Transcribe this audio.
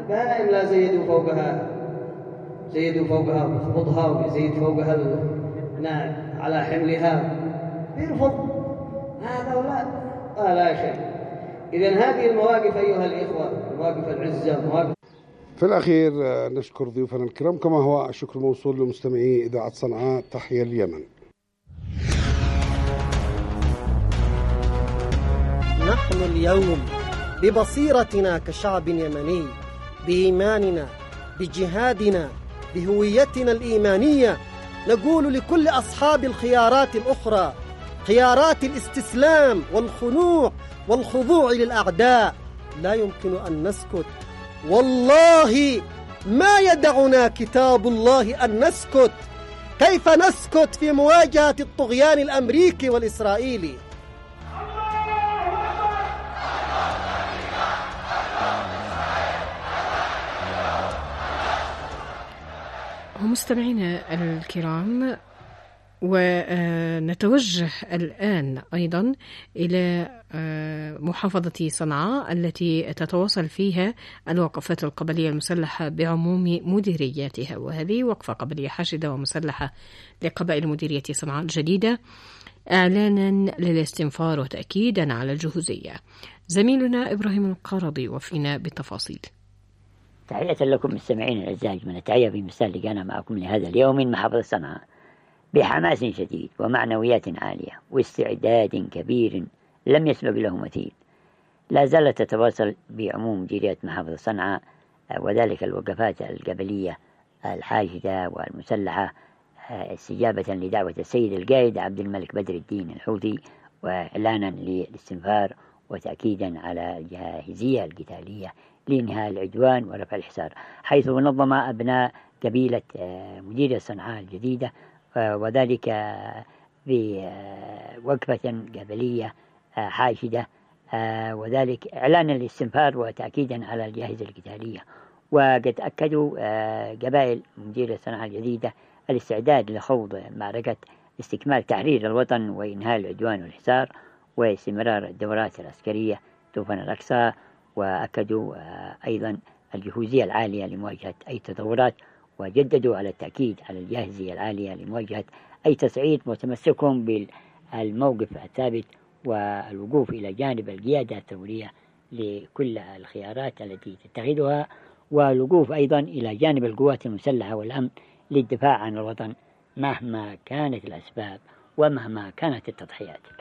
بهائم لا زيدوا فوقها بخبطها ويزيد فوقها على حملها، يرفض هذا لا شيء. إذن هذه المواقف أيها الإخوة مواقف العزة، مواقف. في الأخير نشكر ضيوفنا الكرام، كما هو الشكر موصول لمستمعي إذاعة صنعاء. تحيا اليمن. نحن اليوم ببصيرتنا كشعب يمني، بإيماننا، بجهادنا، بهويتنا الإيمانية، نقول لكل أصحاب الخيارات الأخرى، خيارات الاستسلام والخنوع والخضوع للأعداء، لا يمكن أن نسكت. والله ما يدعنا كتاب الله أن نسكت. كيف نسكت في مواجهة الطغيان الأمريكي والإسرائيلي؟ مستمعينا الكرام، ونتوجه الآن أيضا إلى محافظة صنعاء التي تتواصل فيها الوقفات القبلية المسلحة بعموم مديرياتها، وهذه وقفة قبلية حاشدة ومسلحة لقبائل مديرية صنعاء الجديدة إعلانا للاستنفار وتأكيدا على الجهوزية. زميلنا إبراهيم القرضي وفينا بالتفاصيل. تحية لكم مستمعين الأعزاء، من التحية في مساء لقانا معكم لهذا اليوم من محافظة صنعاء بحماس شديد ومعنويات عالية واستعداد كبير لم يسبق له مثيل. لا زالت تتواصل بعموم مديرية محافظة صنعاء وذلك الوقفات القبلية الحاشدة والمسلحة استجابة لدعوة السيد القائد عبد الملك بدر الدين الحوثي، وإعلانا للاستنفار وتأكيدا على الجاهزية القتالية لإنهاء العدوان ورفع الحصار، حيث نظم أبناء قبيلة مديرية صنعاء الجديدة وذلك بوقفة قبلية حاشدة، وذلك إعلانا للاستنفار وتأكيدا على الجاهزية القتالية. وقد أكدوا قبائل مديرية صنعاء الجديدة الاستعداد لخوض معركة استكمال تحرير الوطن وإنهاء العدوان والحصار واستمرار الدورات العسكرية طوفان الأقصى، وأكدوا أيضا الجهوزية العالية لمواجهة أي تطورات، وجددوا على التأكيد على الجاهزية العالية لمواجهة أي تصعيد، وتمسكهم بالموقف الثابت والوقوف إلى جانب القيادة الثورية لكل الخيارات التي تتخذها، والوقوف أيضا إلى جانب القوات المسلحة والأمن للدفاع عن الوطن مهما كانت الأسباب ومهما كانت التضحيات.